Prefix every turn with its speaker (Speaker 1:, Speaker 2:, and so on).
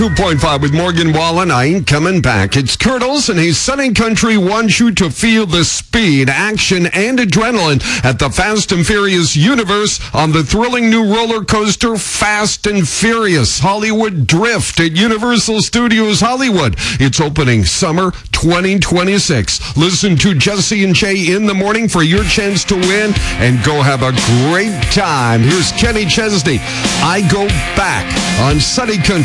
Speaker 1: 2.5 with Morgan Wallen. I ain't coming back. It's Kurtles, and his Sunny Country wants you to feel the speed, action, and adrenaline at the Fast and Furious universe on the thrilling new roller coaster Fast and Furious Hollywood Drift at Universal Studios Hollywood. It's opening summer 2026. Listen to Jesse and Jay in the morning for your chance to win and go have a great time. Here's Kenny Chesney. I go back on Sunny Country.